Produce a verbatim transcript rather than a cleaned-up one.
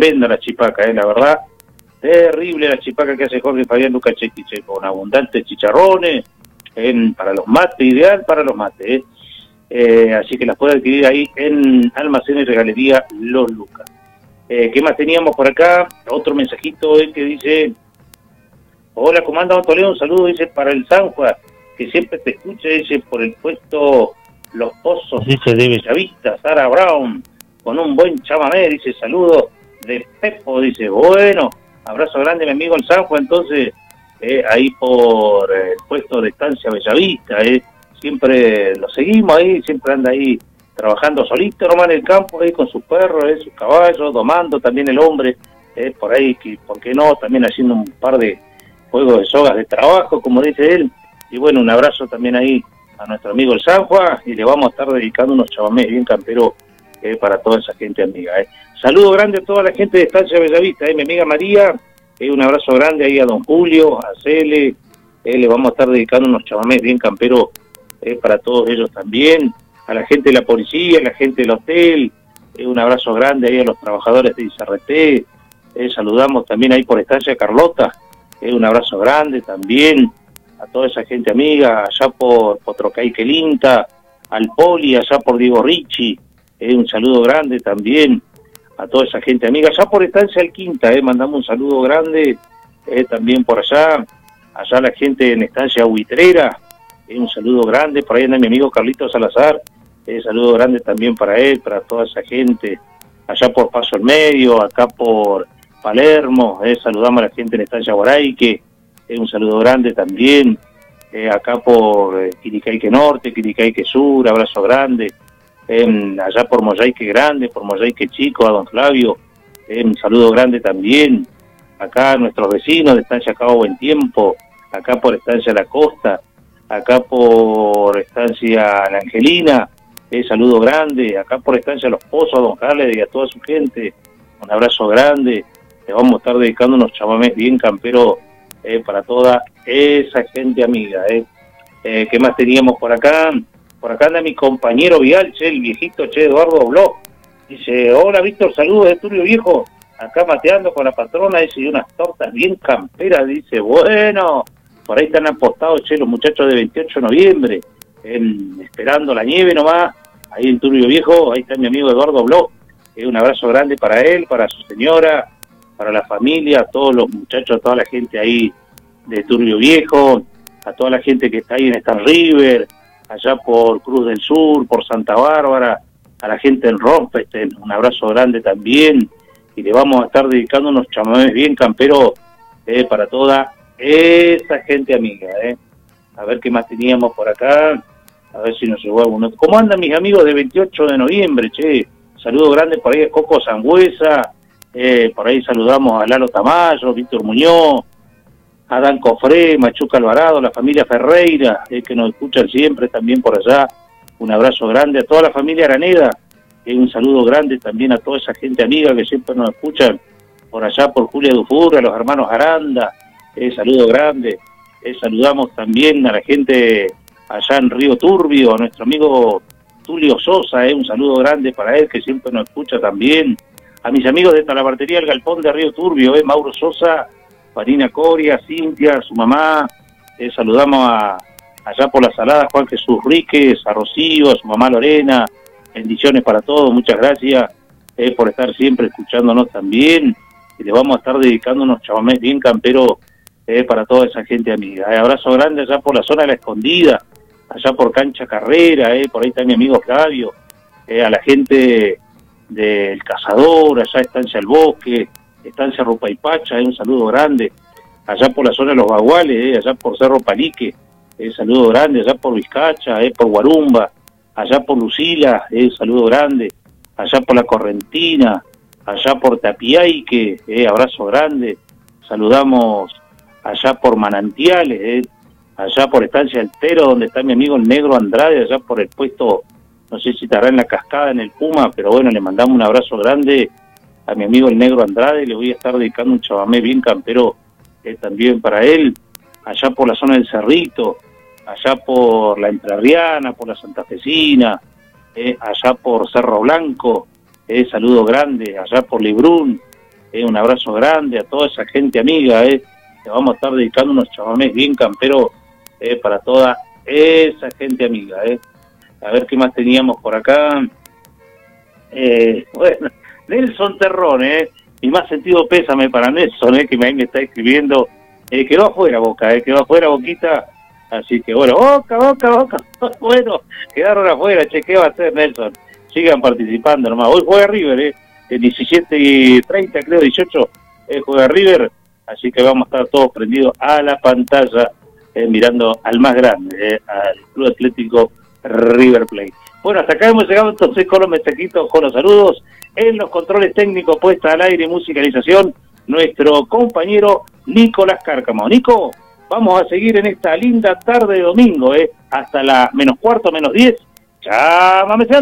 tremenda la chipaca, eh, la verdad, terrible la chipaca que hace Jorge Fabián Lucachetti, che, con abundantes chicharrones, en, para los mates, ideal para los mates, eh. Eh, así que las puede adquirir ahí en Almacén y Regalería Los Lucas. Eh, ¿Qué más teníamos por acá? Otro mensajito eh, que dice: hola, comandante Toledo, un saludo, dice, para el San Juan, que siempre te escucha, dice, por el puesto Los Pozos, dice, de Bellavista, Sara Brown, con un buen chamamé, dice, saludo de Pepo, dice, bueno, abrazo grande, mi amigo el San Juan, entonces, eh, ahí por el puesto de Estancia Bellavista, eh, siempre lo seguimos ahí, siempre anda ahí trabajando solito nomás en el campo, ahí con sus perros, eh, sus caballos, domando también el hombre, eh, por ahí, que, ¿por qué no? También haciendo un par de juegos de sogas de trabajo, como dice él. Y bueno, un abrazo también ahí a nuestro amigo el San Juan, y le vamos a estar dedicando unos chamamés bien camperos eh, para toda esa gente amiga. Eh. Saludo grande a toda la gente de Estancia Bellavista, eh, mi amiga María, eh, un abrazo grande ahí a don Julio, a Cele, eh, le vamos a estar dedicando unos chamamés bien camperos eh, para todos ellos también, a la gente de la policía, a la gente del hotel, eh, un abrazo grande ahí a los trabajadores de I C R T, eh, saludamos también ahí por Estancia Carlota, eh, un abrazo grande también a toda esa gente amiga, allá por Potrocay Quelinta, al Poli, allá por Diego Ricci, eh, un saludo grande también a toda esa gente amiga, allá por Estancia Alquinta, eh, mandamos un saludo grande eh, también por allá, allá la gente en Estancia Huitrera, eh, un saludo grande, por ahí anda mi amigo Carlito Salazar, eh, saludo grande también para él, para toda esa gente, allá por Paso al Medio, acá por Palermo, eh, saludamos a la gente en Estancia Guaraique, eh, un saludo grande también, eh, acá por eh, Quiricaique Norte, Quiricaique Sur, abrazo grande, eh, allá por Moyaique Grande, por Moyaique Chico, a don Flavio, eh, un saludo grande también, acá a nuestros vecinos de Estancia Cabo Buen Tiempo, acá por Estancia La Costa, acá por Estancia La Angelina, eh, saludo grande, acá por Estancia Los Pozos, a don Carles y a toda su gente, un abrazo grande, le vamos a estar dedicando unos chamamés bien camperos eh, para toda esa gente amiga. Eh. Eh, ¿Qué más teníamos por acá? Por acá anda mi compañero Vial, che, el viejito, che, Eduardo Bló. Dice, hola Víctor, saludos de Turbio Viejo, acá mateando con la patrona, dice, y unas tortas bien camperas, dice, bueno, por ahí están apostados, che, los muchachos de veintiocho de noviembre, eh, esperando la nieve nomás, ahí en Turbio Viejo, ahí está mi amigo Eduardo Bló, eh, un abrazo grande para él, para su señora, para la familia, a todos los muchachos, a toda la gente ahí de Turbio Viejo, a toda la gente que está ahí en Stan River, allá por Cruz del Sur, por Santa Bárbara, a la gente en Rompeste, un abrazo grande también, y le vamos a estar dedicando unos chamamés bien camperos eh, para toda esa gente amiga. Eh. A ver qué más teníamos por acá, a ver si nos llegó alguno. ¿Cómo andan mis amigos de veintiocho de noviembre, che? Saludo grande por ahí a Coco Sangüesa, eh, por ahí saludamos a Lalo Tamayo, Víctor Muñoz, a Dan Cofré, Machuca Alvarado, la familia Ferreira, eh, que nos escuchan siempre también por allá, un abrazo grande a toda la familia Araneda, eh, un saludo grande también a toda esa gente amiga que siempre nos escuchan por allá por Julia Dufour, a los hermanos Aranda, eh, saludo grande, eh, saludamos también a la gente allá en Río Turbio, a nuestro amigo Tulio Sosa, eh, un saludo grande para él que siempre nos escucha también, a mis amigos de Talabartería El Galpón de Río Turbio, eh, Mauro Sosa, Marina Coria, Cintia, su mamá, eh, saludamos a, allá por la Salada, Juan Jesús Ríquez, a Rocío, a su mamá Lorena, bendiciones para todos, muchas gracias eh, por estar siempre escuchándonos también, y le vamos a estar dedicando unos chamamés bien camperos eh, para toda esa gente amiga. Eh, abrazo grande allá por la zona de La Escondida, allá por Cancha Carrera, eh, por ahí está mi amigo Flavio, eh, a la gente del Cazador, allá Estancia El Bosque, Estancia Rupaipacha, eh, un saludo grande, allá por la zona de Los Baguales, eh, allá por Cerro Palique, eh, saludo grande, allá por Vizcacha, eh, por Guarumba, allá por Lucila, eh, saludo grande, allá por La Correntina, allá por Tapiaique, eh, abrazo grande, saludamos allá por Manantiales, eh, allá por Estancia Altero, donde está mi amigo el Negro Andrade, allá por el puesto, no sé si estará en la Cascada, en el Puma, pero bueno, le mandamos un abrazo grande a mi amigo el Negro Andrade, le voy a estar dedicando un chamamé bien campero eh, también para él, allá por la zona del Cerrito, allá por la Entrerriana, por la Santafesina, eh, allá por Cerro Blanco, eh, saludo grande, allá por Librún, eh, un abrazo grande a toda esa gente amiga, eh, que vamos a estar dedicando unos chamamés bien camperos eh, para toda esa gente amiga. Eh. A ver qué más teníamos por acá. Eh, bueno, Nelson Terrón, eh, y más sentido pésame para Nelson, eh, que me, me está escribiendo, eh, quedó afuera Boca, eh, quedó afuera Boquita, así que bueno, Boca, Boca, Boca, bueno, quedaron afuera, che, ¿qué va a hacer Nelson? Sigan participando nomás. Hoy juega River, eh, diecisiete y treinta, creo, dieciocho, eh, juega River, así que vamos a estar todos prendidos a la pantalla, eh, mirando al más grande, eh, al Club Atlético River Plate. Bueno, hasta acá hemos llegado entonces con los mensajitos, con los saludos. En los controles técnicos, puesta al aire y musicalización, nuestro compañero Nicolás Cárcamo. Nico, vamos a seguir en esta linda tarde de domingo, eh, hasta la menos cuarto, menos diez. Chámame.